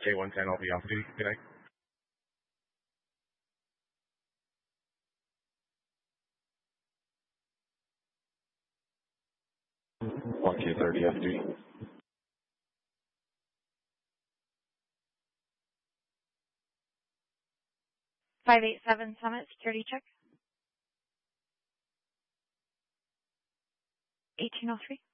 K110, I'll be off duty. Good night. One K30 off duty. 587 Summit, security check. 1803.